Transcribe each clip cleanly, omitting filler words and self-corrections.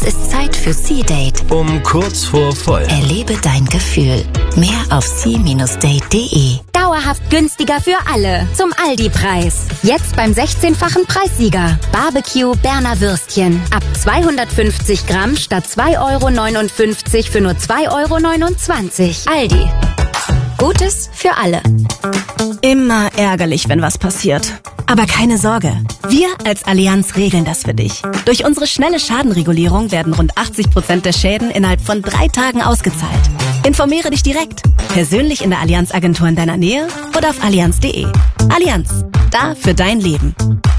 ist Zeit für Sea-Date. Um kurz vor voll. Erlebe dein Gefühl. Mehr auf sea-date.de. Dauerhaft günstiger für alle. Zum Aldi-Preis. Jetzt beim 16-fachen Preissieger. Barbecue Berner Würstchen. Ab 250 Gramm statt 2,59 € für nur 2,29 €. Aldi. Gutes für alle. Immer ärgerlich, wenn was passiert. Aber keine Sorge. Wir als Allianz regeln das für dich. Durch unsere schnelle Schadenregulierung werden rund 80% der Schäden innerhalb von 3 Tagen ausgezahlt. Informiere dich direkt. Persönlich in der Allianz-Agentur in deiner Nähe oder auf allianz.de. Allianz. Da für dein Leben.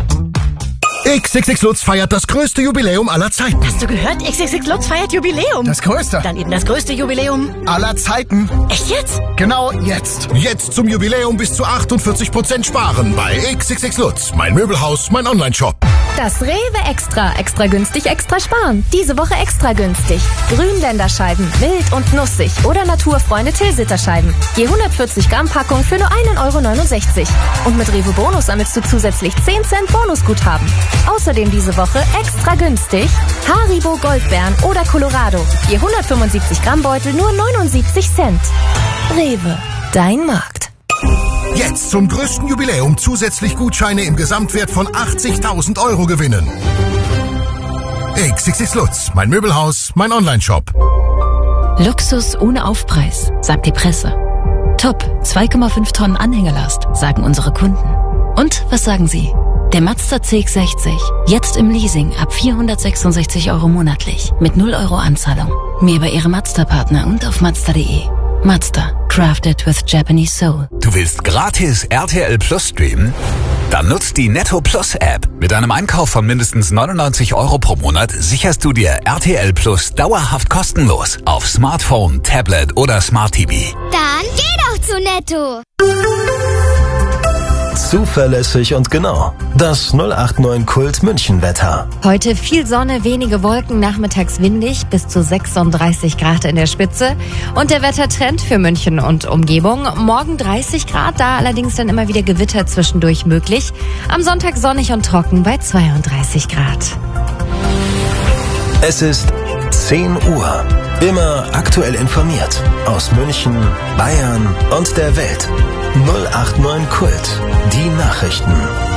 XXX Lutz feiert das größte Jubiläum aller Zeiten. Hast du gehört? XXX Lutz feiert Jubiläum. Das größte. Dann eben das größte Jubiläum aller Zeiten. Echt jetzt? Genau jetzt. Jetzt zum Jubiläum bis zu 48% sparen bei XXX Lutz. Mein Möbelhaus, mein Onlineshop. Das Rewe Extra. Extra günstig, extra sparen. Diese Woche extra günstig. Grünländerscheiben, mild und nussig. Oder Naturfreunde Tilsiterscheiben. Je 140 Gramm Packung für nur 1,69 €. Und mit Rewe Bonus sammelst du zusätzlich 10 Cent Bonusguthaben. Außerdem diese Woche extra günstig Haribo Goldbeeren oder Colorado. Je 175 Gramm Beutel nur 79 Cent. Rewe, dein Markt. Jetzt zum größten Jubiläum zusätzlich Gutscheine im Gesamtwert von 80.000 € gewinnen. XXX Lutz, mein Möbelhaus, mein Onlineshop. Luxus ohne Aufpreis, sagt die Presse. Top, 2,5 Tonnen Anhängelast, sagen unsere Kunden. Und was sagen Sie? Der Mazda CX-60, jetzt im Leasing ab 466 € monatlich, mit 0 € Anzahlung. Mehr bei Ihrem Mazda-Partner und auf Mazda.de. Mazda, crafted with Japanese soul. Du willst gratis RTL Plus streamen? Dann nutzt die Netto Plus App. Mit einem Einkauf von mindestens 99 € pro Monat sicherst du dir RTL Plus dauerhaft kostenlos auf Smartphone, Tablet oder Smart TV. Dann geh doch zu Netto. Zuverlässig und genau. Das 089 Kult München Wetter. Heute viel Sonne, wenige Wolken, nachmittags windig, bis zu 36 Grad in der Spitze. Und der Wettertrend für München und Umgebung. Morgen 30 Grad, da allerdings dann immer wieder Gewitter zwischendurch möglich. Am Sonntag sonnig und trocken bei 32 Grad. Es ist 10 Uhr. Immer aktuell informiert. Aus München, Bayern und der Welt. 089 Kult. Die Nachrichten.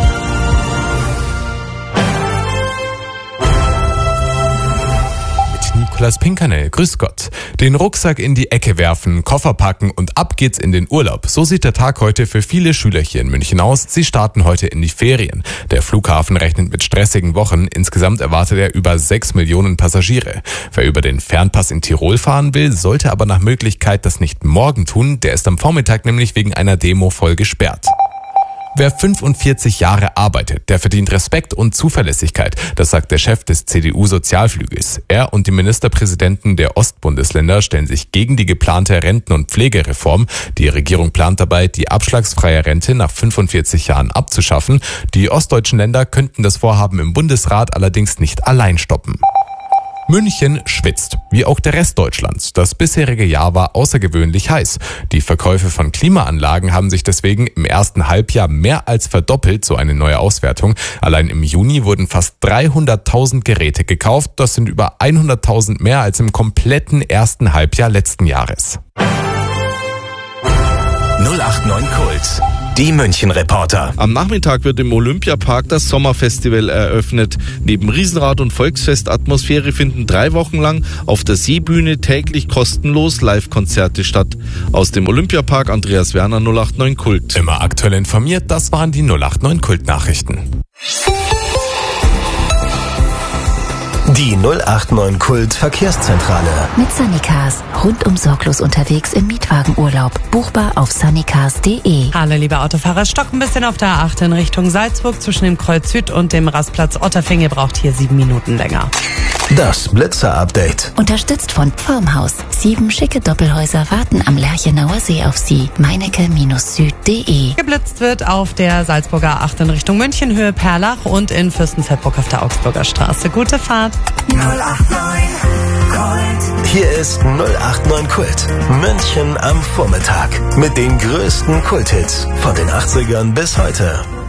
Nikolaus Pinkernell, grüß Gott. Den Rucksack in die Ecke werfen, Koffer packen und ab geht's in den Urlaub. So sieht der Tag heute für viele Schüler hier in München aus. Sie starten heute in die Ferien. Der Flughafen rechnet mit stressigen Wochen. Insgesamt erwartet er über 6 Millionen Passagiere. Wer über den Fernpass in Tirol fahren will, sollte aber nach Möglichkeit das nicht morgen tun. Der ist am Vormittag nämlich wegen einer Demo voll gesperrt. Wer 45 Jahre arbeitet, der verdient Respekt und Zuverlässigkeit. Das sagt der Chef des CDU-Sozialflügels. Er und die Ministerpräsidenten der Ostbundesländer stellen sich gegen die geplante Renten- und Pflegereform. Die Regierung plant dabei, die abschlagsfreie Rente nach 45 Jahren abzuschaffen. Die ostdeutschen Länder könnten das Vorhaben im Bundesrat allerdings nicht allein stoppen. München schwitzt, wie auch der Rest Deutschlands. Das bisherige Jahr war außergewöhnlich heiß. Die Verkäufe von Klimaanlagen haben sich deswegen im ersten Halbjahr mehr als verdoppelt, so eine neue Auswertung. Allein im Juni wurden fast 300.000 Geräte gekauft. Das sind über 100.000 mehr als im kompletten ersten Halbjahr letzten Jahres. 089 Kult. Die München-Reporter. Am Nachmittag wird im Olympiapark das Sommerfestival eröffnet. Neben Riesenrad und Volksfestatmosphäre finden 3 Wochen lang auf der Seebühne täglich kostenlos Live-Konzerte statt. Aus dem Olympiapark Andreas Werner, 089 Kult. Immer aktuell informiert, das waren die 089 Kult-Nachrichten. Die 089 Kult Verkehrszentrale. Mit Sunnycars. Rundum sorglos unterwegs im Mietwagenurlaub. Buchbar auf sunnycars.de. Hallo liebe Autofahrer, stockt ein bisschen auf der A8 in Richtung Salzburg zwischen dem Kreuz Süd und dem Rastplatz Otterfing. Ihr braucht hier 7 Minuten länger. Das Blitzer-Update. Unterstützt von Pflaumenhaus. 7 schicke Doppelhäuser warten am Lerchenauer See auf Sie. Meinecke-süd.de. Geblitzt wird auf der Salzburger A8 in Richtung München, Höhe Perlach und in Fürstenfeldbruck auf der Augsburger Straße. Gute Fahrt. 089 Kult. Hier ist 089 Kult. München am Vormittag. Mit den größten Kulthits von den 80ern bis heute.